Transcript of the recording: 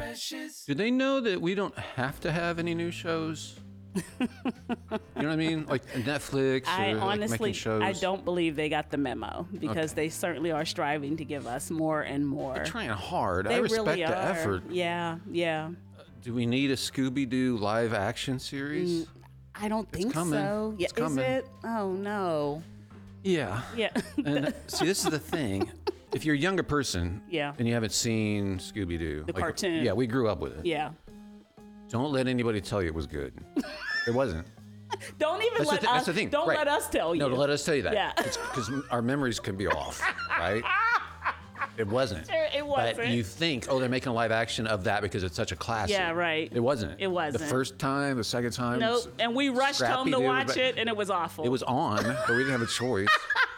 Do they know that we don't have to have any new shows? You know what I mean? Like Netflix I or honestly, like making shows. I don't believe they got the memo because they certainly are striving to give us more and more. They're trying hard. They I respect really the are. effort. Yeah, yeah. Do we need a Scooby-Doo live action series? I don't think coming. so. Yeah, It's coming. is it? Oh no. Yeah. Yeah. And see, this is the thing. If you're a younger person Yeah. and you haven't seen Scooby-Doo. The cartoon. Yeah, we grew up with it. Yeah. Don't let anybody tell you it was good. It wasn't. Don't even That's let the us. that's the thing. Don't Right. let us tell you. No, let us tell you that. Yeah. Because our memories can be off, right? It wasn't. Sure, it wasn't. But you think, oh, they're making a live action of that because it's such a classic. Yeah, right. It wasn't. It wasn't. The first time, the second time. Nope. And we rushed home to Scrappy-Doo, watch but it, and it was awful. It was on, but we didn't have a choice.